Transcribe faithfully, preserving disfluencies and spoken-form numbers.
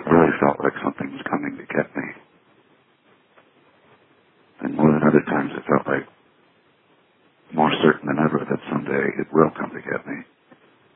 really felt like something was coming to get me.